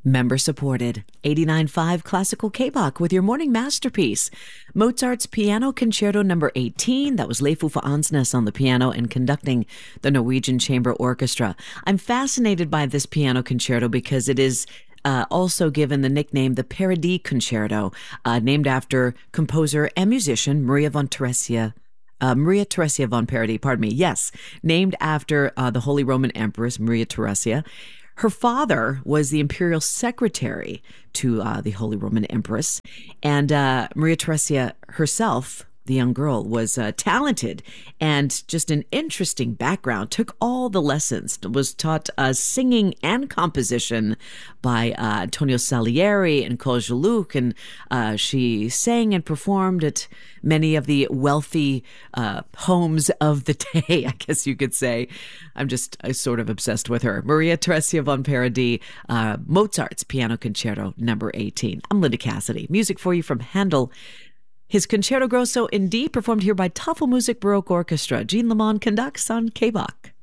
Member supported. 89.5 Classical K-Bach with your morning masterpiece. Mozart's Piano Concerto No. 18. That was Leif Uffe Ansnes on the piano and conducting the Norwegian Chamber Orchestra. I'm fascinated by this piano concerto because it is also given the nickname the Paradis Concerto, named after composer and musician Maria Theresia von Paradis, Yes, named after the Holy Roman Empress Maria Theresia. Her father was the imperial secretary to the Holy Roman Empress, and Maria Theresia herself, the young girl, was talented and just an interesting background, took all the lessons, was taught singing and composition by Antonio Salieri and Claude Geluck, and she sang and performed at many of the wealthy homes of the day, I guess you could say. I'm sort of obsessed with her. Maria Theresia von Paradis, Mozart's Piano Concerto No. 18. I'm Linda Cassidy. Music for you from Handel. His Concerto Grosso in D, performed here by Tafelmusik Baroque Orchestra. Jean Lamont conducts on K-Bach.